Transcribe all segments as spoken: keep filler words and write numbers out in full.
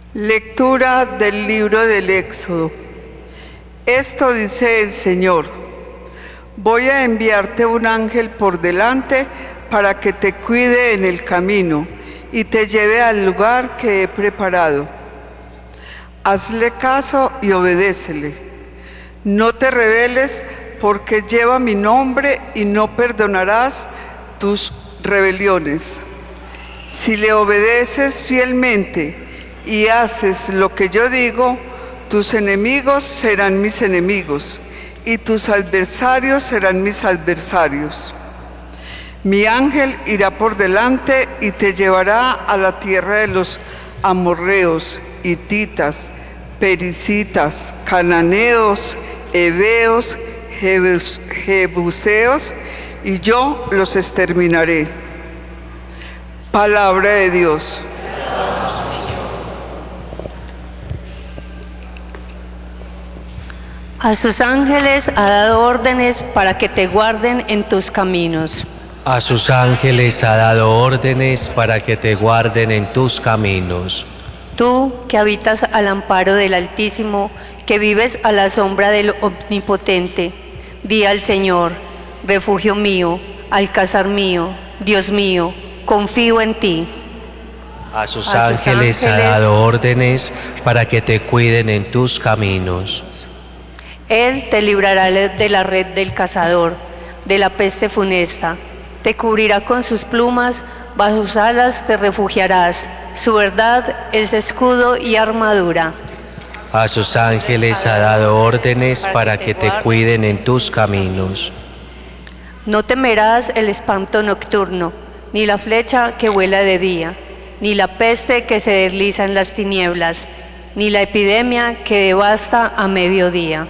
Lectura del libro del Éxodo. Esto dice el Señor: voy a enviarte un ángel por delante para que te cuide en el camino y te lleve al lugar que he preparado. Hazle caso y obedécele. No te rebeles, porque lleva mi nombre y no perdonarás tus rebeliones. Si le obedeces fielmente y haces lo que yo digo, tus enemigos serán mis enemigos y tus adversarios serán mis adversarios. Mi ángel irá por delante y te llevará a la tierra de los amorreos, hititas, pericitas, cananeos, heveos, jebus- jebuseos, y yo los exterminaré. Palabra de Dios. A sus ángeles ha dado órdenes para que te guarden en tus caminos. A sus ángeles ha dado órdenes para que te guarden en tus caminos. Tú que habitas al amparo del Altísimo, que vives a la sombra del Omnipotente, di al Señor: refugio mío, alcázar mío, Dios mío, confío en ti. A sus, A sus ángeles, ángeles ha dado órdenes para que te cuiden en tus caminos. Él te librará de la red del cazador, de la peste funesta. Te cubrirá con sus plumas, bajo sus alas te refugiarás. Su verdad es escudo y armadura. A sus ángeles ha dado órdenes para que te cuiden en tus caminos. No temerás el espanto nocturno, ni la flecha que vuela de día, ni la peste que se desliza en las tinieblas, ni la epidemia que devasta a mediodía.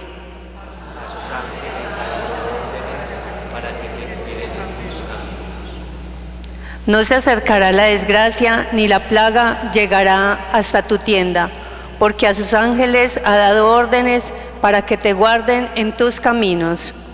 No se acercará la desgracia, ni la plaga llegará hasta tu tienda, porque a sus ángeles ha dado órdenes para que te guarden en tus caminos.